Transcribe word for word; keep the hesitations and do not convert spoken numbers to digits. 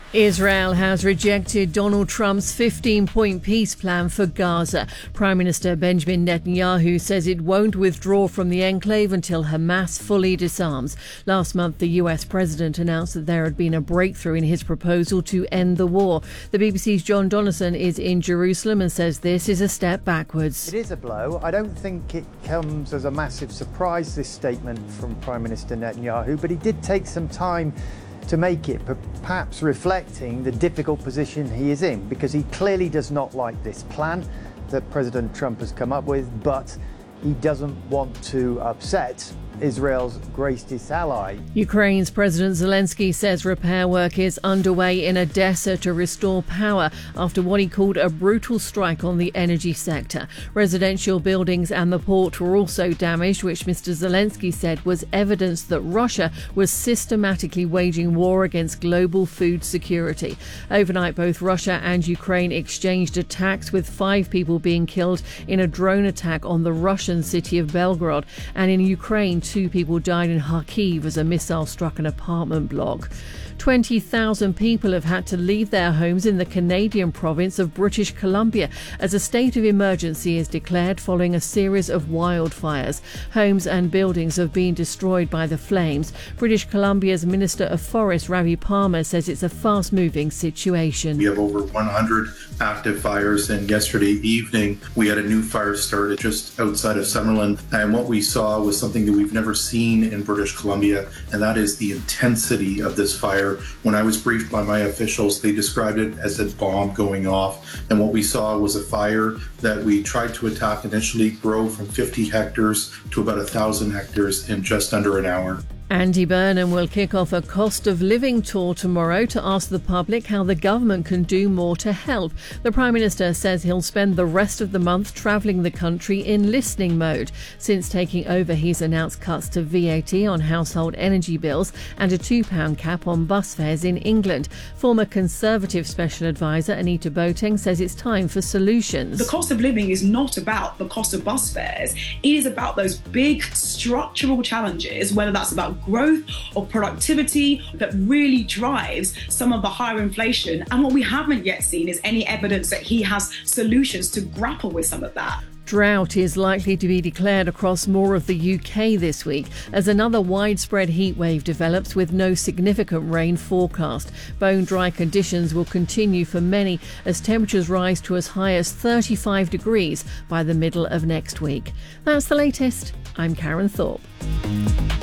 Israel has rejected Donald Trump's fifteen-point peace plan for Gaza. Prime Minister Benjamin Netanyahu says it won't withdraw from the enclave until Hamas fully disarms. Last month, the U S president announced that there had been a breakthrough in his proposal to end the war. The B B C's John Donnison is in Jerusalem and says this is a step backwards. It is a blow. I don't think it comes as a massive surprise, this statement from Prime Minister Netanyahu, but he did take some time to make it, perhaps reflecting the difficult position he is in, because he clearly does not like this plan that President Trump has come up with, but he doesn't want to upset Israel's greatest ally. Ukraine's President Zelensky says repair work is underway in Odessa to restore power after what he called a brutal strike on the energy sector. Residential buildings and the port were also damaged, which Mister Zelensky said was evidence that Russia was systematically waging war against global food security. Overnight, both Russia and Ukraine exchanged attacks, with five people being killed in a drone attack on the Russian city of Belgorod, and in Ukraine, two people died in Kharkiv as a missile struck an apartment block. twenty thousand people have had to leave their homes in the Canadian province of British Columbia as a state of emergency is declared following a series of wildfires. Homes and buildings have been destroyed by the flames. British Columbia's Minister of Forests, Ravi Palmer, says it's a fast-moving situation. We have over one hundred active fires, and yesterday evening we had a new fire started just outside of Summerlin, and what we saw was something that we've never seen in British Columbia, and that is the intensity of this fire. When I was briefed by my officials, they described it as a bomb going off, and what we saw was a fire that we tried to attack initially grow from fifty hectares to about one thousand hectares in just under an hour. Andy Burnham will kick off a cost of living tour tomorrow to ask the public how the government can do more to help. The Prime Minister says he'll spend the rest of the month travelling the country in listening mode. Since taking over, he's announced cuts to V A T on household energy bills and a two pound cap on bus fares in England. Former Conservative Special Advisor Anita Boateng says it's time for solutions. The cost of living is not about the cost of bus fares. It is about those big structural challenges, whether that's about growth or productivity, that really drives some of the higher inflation. And what we haven't yet seen is any evidence that he has solutions to grapple with some of that. Drought is likely to be declared across more of the U K this week as another widespread heatwave develops with no significant rain forecast. Bone-dry conditions will continue for many as temperatures rise to as high as thirty-five degrees by the middle of next week. That's the latest. I'm Karen Thorpe.